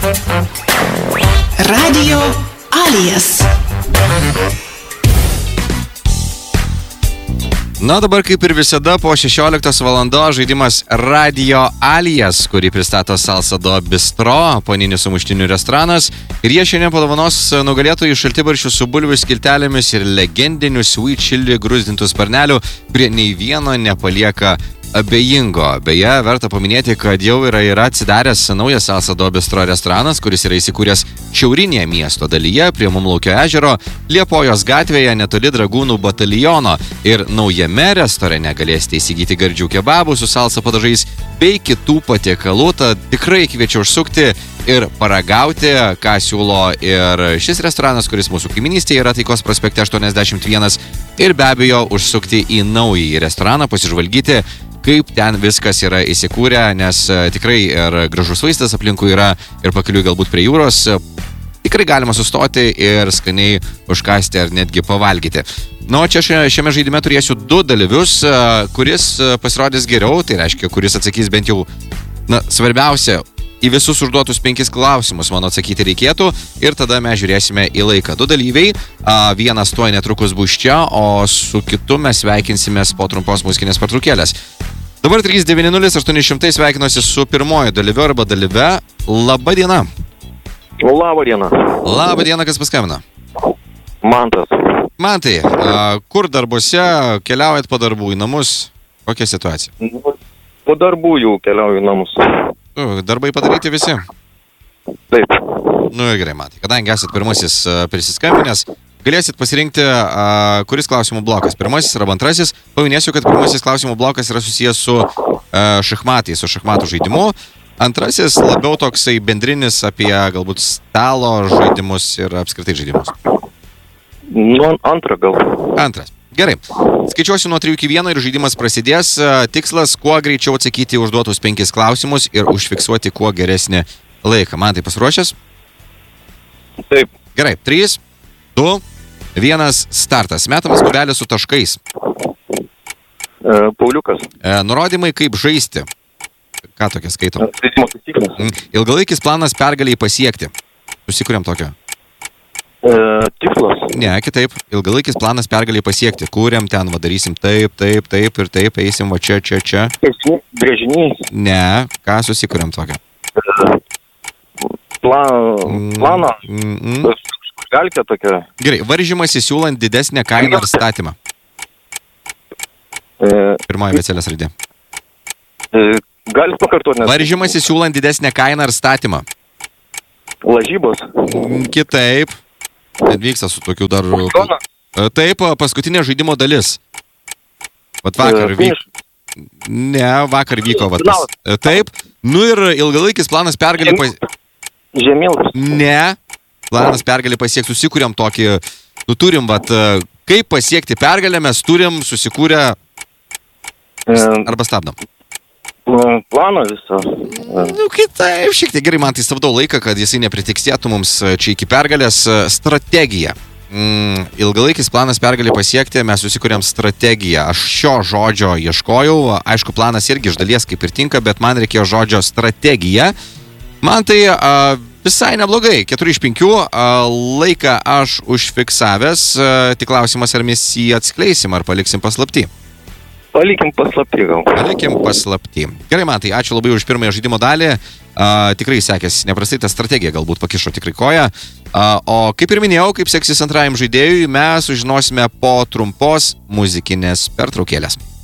Radio Alias. Na dabar kaip ir visada po 16 valandos žaidimas Radio Alias, kurį pristato Salsado Bistro, poninių sumuštinių restoranas. Ir jie šiandien padovanos nugalėtojų šaltibarščių su bulvių skiltelėmis ir legendinių sweet chili gruzdintų sparnelių, kurie nei vieno nepalieka abejingo. Beje, verta paminėti, kad jau yra atsidaręs naujas Salsado Bistro restoranas, kuris yra įsikūręs šiaurinėje miesto dalyje prie Mumlaukio ežero, Liepojos gatvėje netoli Dragūnų bataliono. Ir naujame restorane galėsite įsigyti gardžių kebabų su salsa padažais bei kitų patiekalų. Tad tikrai kviečiu užsukti ir paragauti, ką siūlo ir šis restoranas, kuris mūsų kaiminystėje yra Taikos prospekte 81. Ir be abejo užsukti į naująjį restoraną, pasižvalgyti, kaip ten viskas yra įsikūrę, nes tikrai ir gražus vaizdas aplinkui yra ir pakeliui galbūt prie jūros. Tikrai galima sustoti ir skaniai užkasti ar netgi pavalgyti. Na, o čia šiame žaidime turėsiu 2 dalyvius, kuris pasirodys geriau, tai reiškia, kuris atsakys bent jau, svarbiausia, į visus užduotus 5 klausimus mano atsakyti reikėtų ir tada mes žiūrėsime į laiką. 2 dalyviai, vienas tuoj netrukus bus čia, o su kitu mes sveikinsimės po trumpos muzikinės pertraukėlės. Dabar 390-800 sveikinuosi su pirmoju dalyviu arba dalyve. Labą dieną. Labą dieną. Labą dieną, kas paskambina? Mantas. Mantai, kur darbuose keliaujat po darbų į namus? Kokia situacija? Po darbų jau keliauju į namus. Darbai padaryti visi? Taip. Nu gerai, Mantai, kadangi esat pirmasis prisiskambinęs, galėsit pasirinkti, kuris klausimų blokas. Pirmasis arba antrasis. Paminėsiu, kad pirmasis klausimų blokas yra susijęs su šachmatais, su šachmatų žaidimu. Antrasis labiau toksai bendrinis apie galbūt stalo žaidimus ir apskritai žaidimus. Nu, antrą gal. Antras. Gerai. Skaičiuosiu nuo 3 iki 1 ir žaidimas prasidės. Tikslas kuo greičiau atsakyti užduotus 5 klausimus ir užfiksuoti kuo geresnį laiką. Man tai pasiruošęs? Taip. Gerai. 3, 2, 1, startas. Metamas kubelis su taškais. Pauliukas. Nurodymai kaip žaisti. Ką tokia skaitom? Žaidimo taisyklės. Ilgalaikis planas pergaliai pasiekti. Susikuriam tokio. Tikslas. Ne, kitaip. Ilgalaikis planas pergaliai pasiekti. Kūriam ten, darysim taip ir taip, eisim va čia. Brėžinys. Ne, ką susikuriam tokio? Planą. Galite tokia. Gerai, varžymasi siūlant didesnę kainą ar statymą. Pirmoji abėcėlės raidė. Galit pakartoti. Varžymasi siūlant didesnę kainą ar statymą. Lažybos. Kitaip. Net vyksta su tokiu dar... Taip, paskutinė žaidimo dalis. Vat vakar vyko. Ne, vakar vyko. Taip. Nu ir ilgalaikis planas pergalį Žemėlapis. Ne. Planas pergalį pasiekti. Susikūrėm tokį... Nu turim, kaip pasiekti pergalę, mes turim susikūrę... Arba stabdom. Planą visą. Nu, kitaip, šiek tiek gerai, man tai stabdau laiką, kad jisai nepritiksėtų mums čia iki pergalės. Strategija. Ilgalaikis planas pergalį pasiekti, mes susikūrėm strategiją. Aš šio žodžio ieškojau, aišku, planas irgi iš dalies kaip ir tinka, bet man reikėjo žodžio strategija. Man tai visai neblogai, 4 iš 5, laiką aš užfiksavęs, tik klausimas, ar mes jį atskleisim, ar paliksim paslaptį. Palikim paslaptį gal. Palikim paslaptį. Gerai, man tai ačiū labai už pirmąją žaidimo dalį. Tikrai sekėsi neprastai, ta strategija galbūt pakišo tikrai koją. O kaip ir minėjau, kaip seksis antrajam žaidėjui, mes sužinosime po trumpos muzikinės pertraukėlės.